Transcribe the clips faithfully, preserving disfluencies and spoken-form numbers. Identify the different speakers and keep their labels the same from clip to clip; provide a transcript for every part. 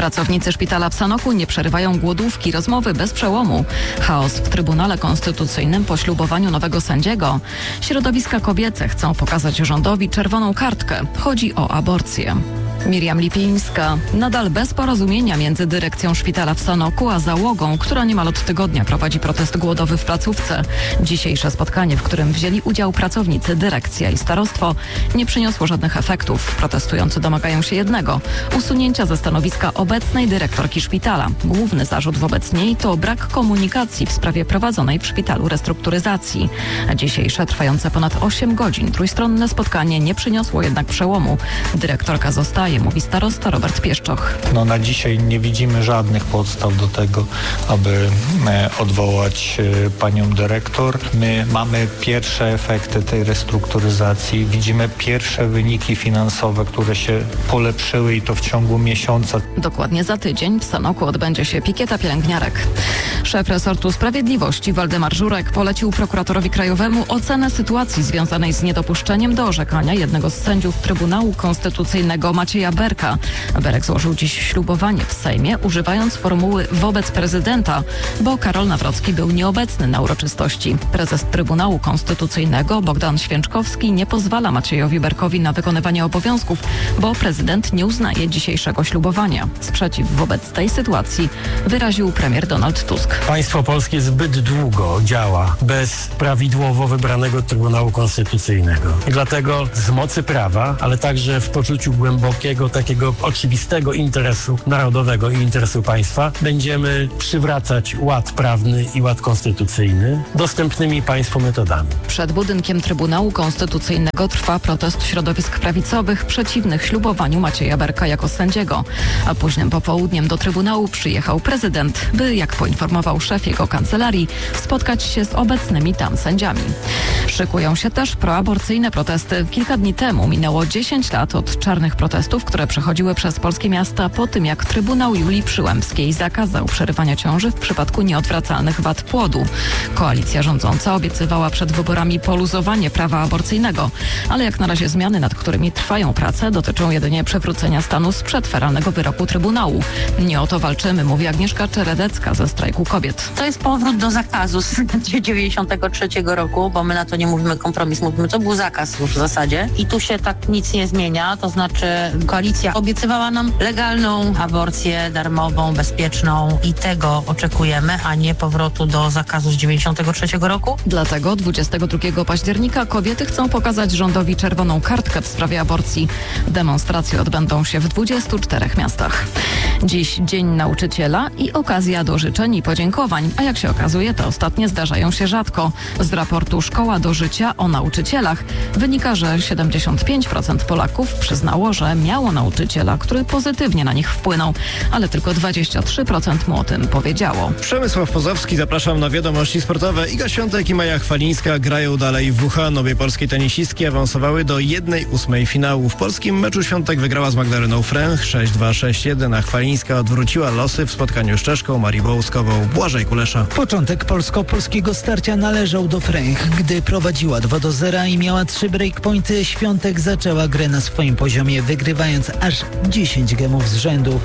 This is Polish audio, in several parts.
Speaker 1: Pracownicy szpitala w Sanoku nie przerywają głodówki, rozmowy bez przełomu. Chaos w Trybunale Konstytucyjnym po ślubowaniu nowego sędziego. Środowiska kobiece chcą pokazać rządowi czerwoną kartkę. Chodzi o aborcję. Miriam Lipińska. Nadal bez porozumienia między dyrekcją szpitala w Sanoku a załogą, która niemal od tygodnia prowadzi protest głodowy w placówce. Dzisiejsze spotkanie, w którym wzięli udział pracownicy, dyrekcja i starostwo, nie przyniosło żadnych efektów. Protestujący domagają się jednego – usunięcia ze stanowiska obecnej dyrektorki szpitala. Główny zarzut wobec niej to brak komunikacji w sprawie prowadzonej w szpitalu restrukturyzacji. A dzisiejsze, trwające ponad osiem godzin, trójstronne spotkanie nie przyniosło jednak przełomu. Dyrektorka zostaje, mówi starosta Robert Pieszczoch.
Speaker 2: No na dzisiaj nie widzimy żadnych podstaw do tego, aby e, odwołać e, panią dyrektor. My mamy pierwsze efekty tej restrukturyzacji. Widzimy pierwsze wyniki finansowe, które się polepszyły i to w ciągu miesiąca.
Speaker 1: Dokładnie za tydzień w Sanoku odbędzie się pikieta pielęgniarek. Szef resortu sprawiedliwości Waldemar Żurek polecił prokuratorowi krajowemu ocenę sytuacji związanej z niedopuszczeniem do orzekania jednego z sędziów Trybunału Konstytucyjnego Macieja Berka. Berek złożył dziś ślubowanie w Sejmie, używając formuły wobec prezydenta, bo Karol Nawrocki był nieobecny na uroczystości. Prezes Trybunału Konstytucyjnego Bogdan Święczkowski nie pozwala Maciejowi Berkowi na wykonywanie obowiązków, bo prezydent nie uznaje dzisiejszego ślubowania. Sprzeciw wobec tej sytuacji wyraził premier Donald Tusk.
Speaker 3: Państwo polskie zbyt długo działa bez prawidłowo wybranego Trybunału Konstytucyjnego. I dlatego z mocy prawa, ale także w poczuciu głębokiego, takiego oczywistego interesu narodowego i interesu państwa będziemy przywracać ład prawny i ład konstytucyjny dostępnymi państwu metodami.
Speaker 1: Przed budynkiem Trybunału Konstytucyjnego trwa protest środowisk prawicowych przeciwnych ślubowaniu Macieja Berka jako sędziego. A późnym popołudniem do Trybunału przyjechał prezydent, by, jak poinformował szef jego kancelarii, spotkać się z obecnymi tam sędziami. Szykują się też proaborcyjne protesty. Kilka dni temu minęło dziesięć lat od czarnych protestów, które przechodziły przez polskie miasta po tym, jak Trybunał Julii Przyłębskiej zakazał przerywania ciąży w przypadku nieodwracalnych wad płodu. Koalicja rządząca obiecywała przed wyborami poluzowanie prawa aborcyjnego, ale jak na razie zmiany, nad którymi trwają prace, dotyczą jedynie przywrócenia stanu sprzed feralnego wyroku Trybunału. Nie o to walczymy, mówi Agnieszka Czeredecka ze Strajku Kobiet.
Speaker 4: To jest powrót do zakazu z dziewięćdziesiątego trzeciego roku, bo my na to nie mówimy kompromis, mówimy, to był zakaz już w zasadzie i tu się tak nic nie zmienia, to znaczy koalicja obiecywała nam legalną aborcję, darmową, bezpieczną i tego oczekujemy, a nie powrotu do zakazu z dziewięćdziesiątego trzeciego roku.
Speaker 1: Dlatego dwudziestego drugiego października kobiety chcą pokazać rządowi czerwoną kartkę w sprawie aborcji. Demonstracje odbędą się w dwudziestu czterech miastach. Dziś Dzień Nauczyciela i okazja do życzeń i podziękowań, a jak się okazuje, te ostatnie zdarzają się rzadko. Z raportu Szkoła do życia o nauczycielach wynika, że siedemdziesiąt pięć procent Polaków przyznało, że miało nauczyciela, który pozytywnie na nich wpłynął, ale tylko dwadzieścia trzy procent mu o tym powiedziało.
Speaker 5: Przemysław Pozowski, zapraszam na wiadomości sportowe. Iga Świątek i Maja Chwalińska grają dalej w W H. Obie polskie tenisistki awansowały do jednej ósmej finału. W polskim meczu Świątek wygrała z Magdaleną Fręch sześć dwa sześć jeden, a Chwalińska odwróciła losy w spotkaniu z Czeszką Marią Bołuskową. Błażej Kulesza.
Speaker 6: Początek polsko-polskiego starcia należał do Fręch. Gdy prowadziła dwa do zera i miała trzy breakpointy, Świątek zaczęła grę na swoim poziomie, wygrywając aż dziesięć gemów z rzędu.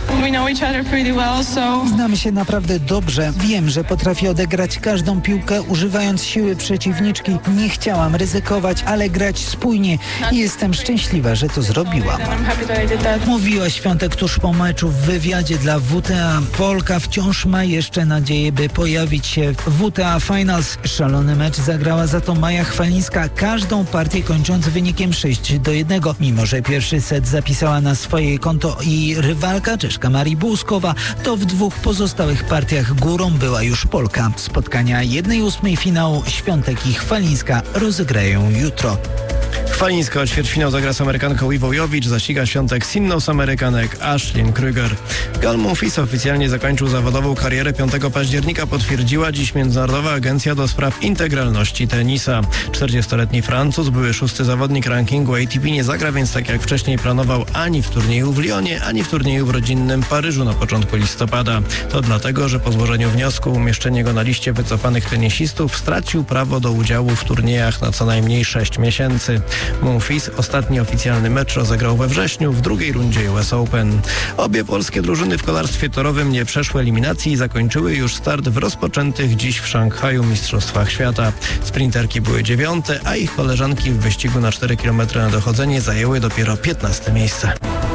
Speaker 6: Znamy się naprawdę dobrze. Wiem, że potrafię odegrać każdą piłkę, używając siły przeciwniczki. Nie chciałam ryzykować, ale grać spójnie. I jestem szczęśliwa, że to zrobiłam. Mówiła Świątek tuż po meczu w wywiadzie dla W T A. Polka wciąż ma jeszcze nadzieję, by pojawić się w W T A Finals. Szalony mecz zagrała za to Maja Chwalińska, każdą partię kończąc wynikiem sześć do jednego. Mimo że pierwszy set zapisała na swoje konto i rywalka Czeszka Marii Bołuskowa, to w dwóch pozostałych partiach górą była już Polka. Spotkania jednej ósmej finału Świątek i Chwalińska rozegrają jutro.
Speaker 5: Chwalińska o ćwierćfinał zagra z Amerykanką Iwą Jowicz, zaściga Świątek z inną z Amerykanek Ashlyn Krüger. Gal Monfils oficjalnie zakończył zawodową karierę piątego października, potwierdziła dziś Międzynarodowa Agencja do Spraw Integralności Tenisa. czterdziestoletni Francuz, były szósty zawodnik rankingu A T P, nie zagra więc tak jak wcześniej planował ani w turnieju w Lyonie, ani w turnieju w rodzinnym Paryżu na początku listopada. To dlatego, że po złożeniu wniosku umieszczenie go na liście wycofanych tenisistów stracił prawo do udziału w turniejach na co najmniej sześć miesięcy. Monfils ostatni oficjalny mecz rozegrał we wrześniu w drugiej rundzie U S Open. Obie polskie drużyny w kolarstwie torowym nie przeszły eliminacji i zakończyły już start w rozpoczętych dziś w Szanghaju Mistrzostwach Świata. Sprinterki były dziewiąte, a ich koleżanki w wyścigu na cztery kilometry na dochodzenie zajęły dopiero piętnaste miejsce.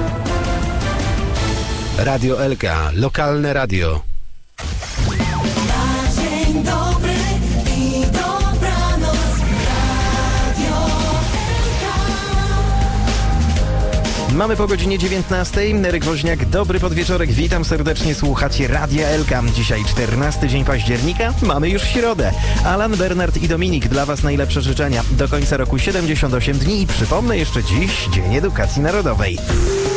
Speaker 7: Radio L K, lokalne radio.
Speaker 8: Dzień dobry i dobranoc, Radio L K.
Speaker 7: Mamy po godzinie dziewiętnastej. Eryk Woźniak, dobry podwieczorek. Witam serdecznie, słuchacie Radia L K. Dzisiaj czternasty dzień października, mamy już środę. Alan, Bernard i Dominik, dla Was najlepsze życzenia. Do końca roku siedemdziesiąt osiem dni i przypomnę jeszcze dziś Dzień Edukacji Narodowej.